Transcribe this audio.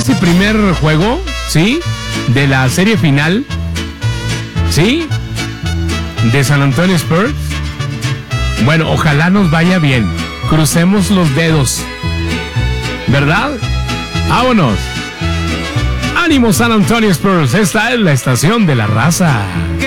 este primer juego, ¿sí? De la serie final, ¿sí? De San Antonio Spurs. Bueno, ojalá nos vaya bien. Crucemos los dedos, ¿verdad? ¡Vámonos! ¡Ánimo San Antonio Spurs! Esta es la estación de la raza.